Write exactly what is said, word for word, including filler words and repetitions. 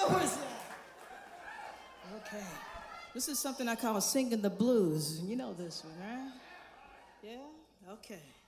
What was that? Okay. This is something I call singing the blues. You know this one, right? Yeah? Okay.